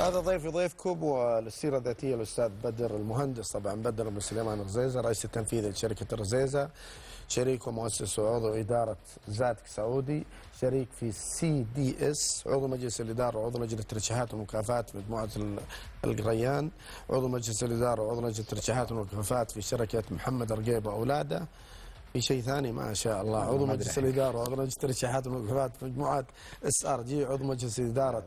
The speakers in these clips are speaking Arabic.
هذا ضيفي ضيفكم والسيرة الذاتية الأستاذ بدر المهندس، طبعا بدر بن سليمان رزيزة، رئيس التنفيذي لشركة رزيزة، شريك ومؤسس وعضو إدارة زاتك سعودي، شريك في CDS، عضو مجلس الإدارة وعضو لجنة الترشيحات والمكافآت مجموعة القريان، عضو مجلس الإدارة وعضو لجنة الترشيحات والمكافآت في شركة محمد رقيبة أولاده. في شيء ثاني ما شاء الله، عضو مجلس الإدارة وعضو لجنة الترشيحات والمكافآت في مجموعة SRG، عضو مجلس إدارة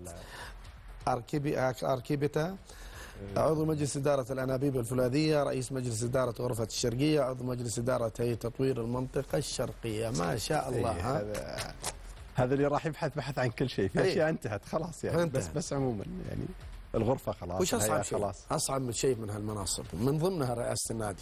أركيبتا، عضو مجلس إدارة الأنابيب الفولاذية، رئيس مجلس إدارة غرفة الشرقية، عضو مجلس إدارة هيئة تطوير المنطقة الشرقية. ما شاء الله. هذا اللي راح يبحث بحث عن كل شيء، في أشياء انتهت خلاص يعني. بس عموما يعني الغرفة خلاص. وش أصعب شيء؟ خلاص. أصعب من شيء من هالمناصب من ضمنها رئاسة النادي.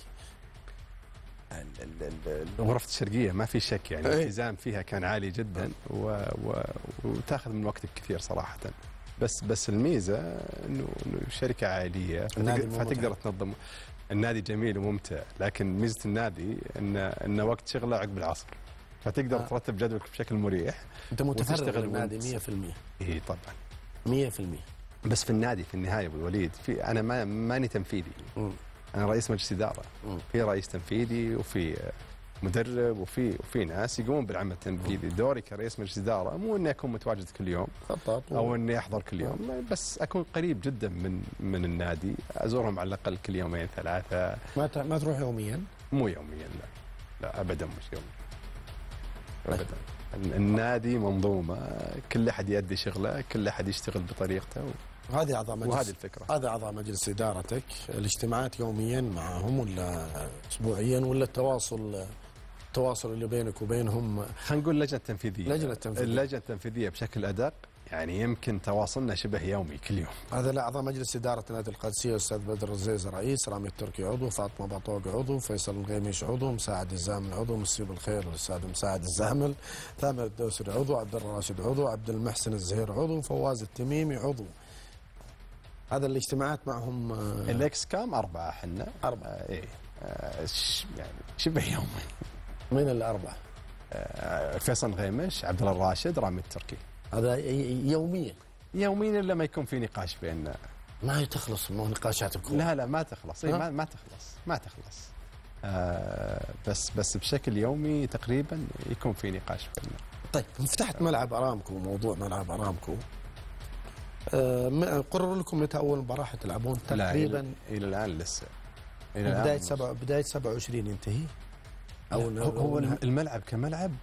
غرفة الشرقية ما في شك يعني الالتزام فيها كان عالي جدا وتاخذ من وقتك كثير صراحة. بس الميزة انه شركة عائلية فتقدر تنظم. النادي جميل وممتع، لكن ميزة النادي ان وقت شغله عقب العصر، فتقدر ترتب جدولك بشكل مريح. انت متفرغ للنادي 100%. اي طبعا 100%. بس في النادي في النهاية ابو الوليد، في انا ماني تنفيذي. انا رئيس مجلس إدارة، في رئيس تنفيذي وفي مدرب وفي ناس يقومون بالعمل التنفيذي. دوري كرئيس مجلس إدارة مو اني اكون متواجد كل يوم او اني احضر كل يوم، بس اكون قريب جدا من النادي، ازورهم على الاقل كل يومين ثلاثة. ما تروح يوميا؟ مو يوميا، لا ابدا مش يوميا ابدا. النادي منظومة، كل احد يؤدي شغله، كل احد يشتغل بطريقته وهذه أعضاء مجلس، وهذه الفكرة. هذا أعضاء مجلس إدارتك، الاجتماعات يوميا معهم ولا أسبوعيا ولا التواصل اللي بينك وبينهم؟ خلينا نقول اللجنة التنفيذية. اللجنة التنفيذية بشكل أدق، يعني يمكن تواصلنا شبه يومي كل يوم. هذا أعضاء مجلس إدارة نادي القادسية: أستاذ بدر الرزيزة رئيس، رامي التركي عضو، فاطمة باطوق عضو، فيصل الغيميش عضو، مساعد الزامل عضو، مسيب الخير الأستاذ مساعد الزامل، ثامر الدوسري عضو، عبد الراشد عضو، عبد المحسن الزهير عضو، فواز التميمي عضو. هذا الاجتماعات معهم الإكس كام 4 حنا 4. إيه يعني شبه يومي. من الأربعة؟ فيصل الغيمش، عبد الله الراشد، رامي التركي. هذا يوميا إلا ما يكون في نقاش بيننا. ما تخلص مو نقاشاتكم؟ لا ما تخلص. ما تخلص. بس بشكل يومي تقريبا يكون في نقاش بيننا. طيب فتحت ملعب أرامكو، موضوع ملعب أرامكو، قرروا لكم متى أول مباراة تلعبون تقريبا؟ لا إلى الآن لسه. بداية 27 ينتهي. هو الملعب كملعب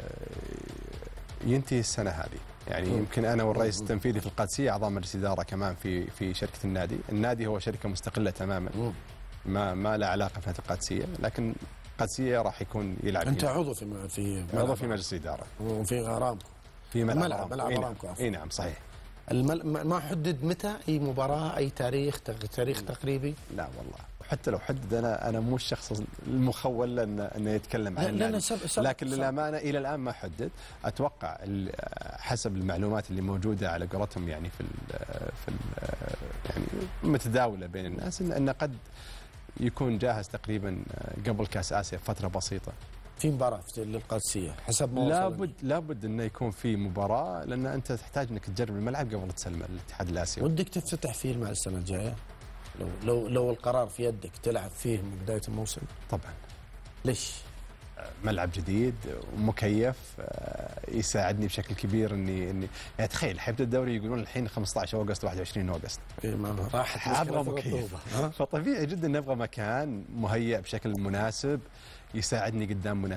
ينتهي السنة هذه يعني. يمكن أنا والرئيس التنفيذي في القادسية أعضاء مجلس إدارة كمان في شركة النادي. النادي هو شركة مستقلة تماما، ما له علاقة في القادسية، لكن القادسية راح يكون يلعب. أنت عضو عضو في مجلس إدارة وفي أرامكو، في ملعب أرامكو. اي نعم صحيح. ما حدد متى أي مباراة، أي تاريخ تقريبي؟ لا والله، حتى لو حدد أنا مو الشخص المخول أنه يتكلم عن النادي، لكن للأمانة إلى الآن ما حدد. أتوقع حسب المعلومات اللي موجودة على قولتهم يعني في يعني متداولة بين الناس، أنه قد يكون جاهز تقريبا قبل كأس آسيا فترة بسيطة. في مباراة للقادسية حسب ما لابد انه يكون في مباراة، لان انت تحتاج انك تجرب الملعب قبل تسلمه للاتحاد الاسيوي. ودك تفتتح فيه مع السنة الجاية؟ لو القرار في يدك تلعب فيه من بداية الموسم؟ طبعا. ليش؟ ملعب جديد ومكيف يساعدني بشكل كبير اني يعني تخيل حيبدا الدوري يقولون الحين 15 اوغست 21 اوغست. اي ما راحت ابغى مكيف. فطبيعي جدا نبغى مكان مهيئ بشكل مناسب يساعدني قدام